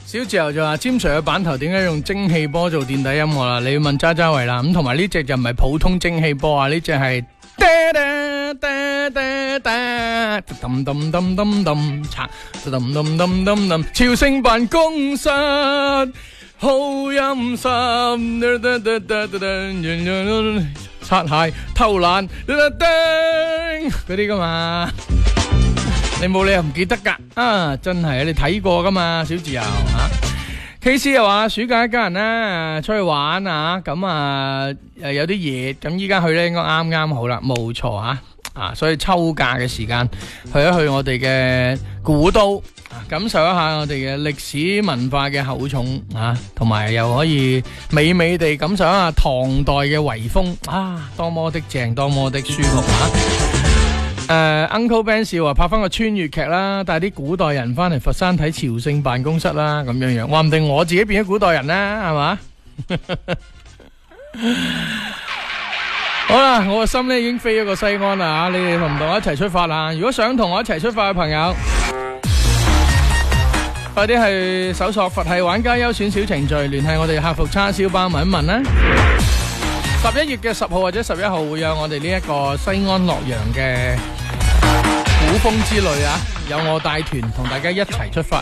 小自由就話詹 Sir 嘅版頭點解用蒸汽波做墊底音樂啦？你要問渣渣維啦。咁同埋呢隻就唔係普通蒸汽波啊，呢隻係咚咚咚咚咚嚓咚咚咚咚咚，朝聖辦公室好陰森，擦鞋偷懶嗰啲噶嘛。你冇理由唔記得噶啊！真係你睇過噶嘛，小自由吓。KC 又話暑假一家人啦，出去玩啊，咁啊有啲嘢，咁依家去咧應該啱啱好啦，冇錯啊，所以秋假嘅時間去一去我哋嘅古都，感受一下我哋嘅歷史文化嘅厚重啊，同埋又可以美美地感受一下唐代嘅遺風啊，多麼的正，多麼的舒服啊！Uncle Ben 笑話拍翻個穿越劇啦，帶啲古代人翻嚟佛山睇朝聖辦公室啦，咁樣樣，話唔定我自己變咗古代人啦，係嘛？好啦，我個心咧已經飛咗個西安啦，你哋同唔同我一齊出發啊？如果想同我一齊出發嘅朋友，快啲去搜索佛系玩家優選小程序，聯繫我哋客服叉燒包問一問啦。11月嘅10號或者11號會有我哋呢一個西安洛陽嘅古風之旅啊，有我帶團同大家一齊出發。